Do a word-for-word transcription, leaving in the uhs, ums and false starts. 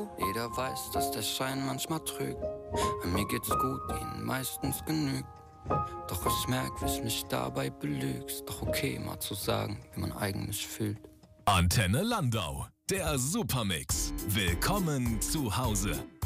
Jeder weiß, dass der Schein manchmal trügt. An mir geht's gut, ihnen meistens genügt. Doch ich merk, wie ich mich dabei belügst. Doch okay, mal zu sagen, wie man eigentlich fühlt. Antenne Landau, der Supermix. Willkommen zu Hause.